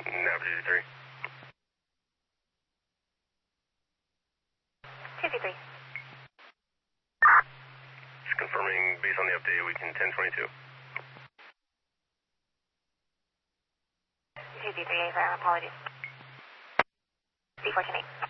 Navigate 3. 223. Just confirming based on the update, we can 1022. 223, apologies. 3428.